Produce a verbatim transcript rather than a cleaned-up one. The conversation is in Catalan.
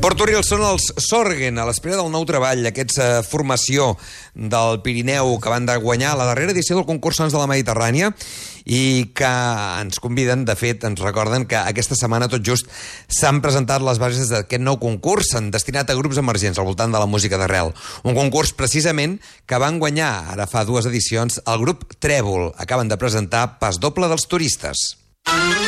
Portoril són els Sorgen, a l'espera del nou treball, aquesta formació del Pirineu que van de guanyar la darrera edició del concurs Sons de la Mediterrània i que ens conviden, de fet, ens recorden que aquesta setmana tot just s'han presentat les bases d'aquest nou concurs destinat a grups emergents al voltant de la música d'arrel. Un concurs, precisament, que van guanyar, ara fa dues edicions, el grup Trèvol. Acaben de presentar Pas doble dels turistes.